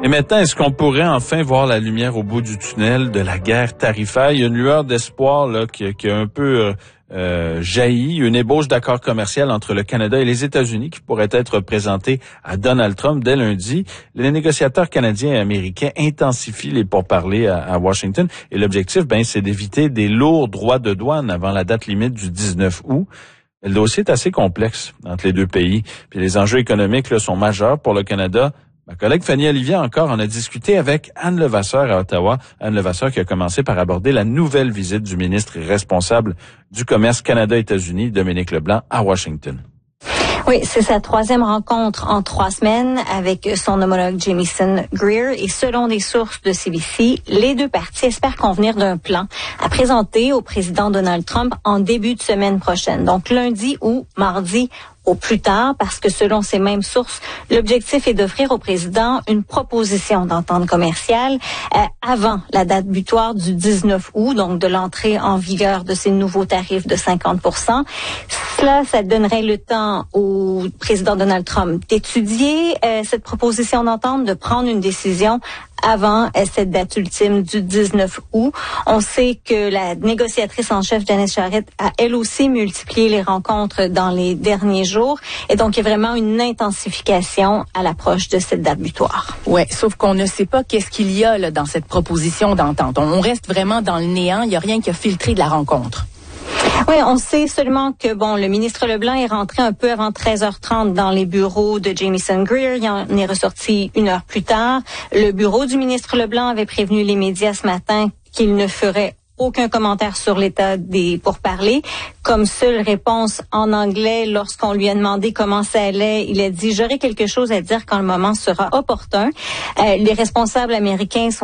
Et maintenant, est-ce qu'on pourrait enfin voir la lumière au bout du tunnel de la guerre tarifaire? Il y a une lueur d'espoir là qui a un peu jailli, une ébauche d'accord commercial entre le Canada et les États-Unis qui pourrait être présenté à Donald Trump dès lundi. Les négociateurs canadiens et américains intensifient les pourparlers à Washington et l'objectif, c'est d'éviter des lourds droits de douane avant la date limite du 19 août. Le dossier est assez complexe entre les deux pays. Puis les enjeux économiques là, sont majeurs pour le Canada. Ma collègue Fanny Olivier encore en a discuté avec Anne Levasseur à Ottawa. Anne Levasseur qui a commencé par aborder la nouvelle visite du ministre responsable du commerce Canada-États-Unis, Dominique Leblanc, à Washington. Oui, c'est sa troisième rencontre en 3 semaines avec son homologue Jamieson Greer. Et selon des sources de CBC, les deux parties espèrent convenir d'un plan à présenter au président Donald Trump en début de semaine prochaine. Donc lundi ou mardi au plus tard, parce que selon ces mêmes sources, l'objectif est d'offrir au président une proposition d'entente commerciale avant la date butoir du 19 août, donc de l'entrée en vigueur de ces nouveaux tarifs de 50%. Cela, ça donnerait le temps au président Donald Trump d'étudier cette proposition d'entente, de prendre une décision avant cette date ultime du 19 août. On sait que la négociatrice en chef, Janice Jarrett, a elle aussi multiplié les rencontres dans les derniers jours. Et donc, il y a vraiment une intensification à l'approche de cette date butoir. Ouais, sauf qu'on ne sait pas qu'est-ce qu'il y a là, dans cette proposition d'entente. On reste vraiment dans le néant. Il n'y a rien qui a filtré de la rencontre. Oui, on sait seulement que, le ministre Leblanc est rentré un peu avant 13h30 dans les bureaux de Jamieson Greer. Il en est ressorti 1 heure plus tard. Le bureau du ministre Leblanc avait prévenu les médias ce matin qu'il ne ferait aucun commentaire sur l'état des pourparlers. Comme seule réponse en anglais, lorsqu'on lui a demandé comment ça allait, il a dit « J'aurai quelque chose à dire quand le moment sera opportun ». Les responsables américains sont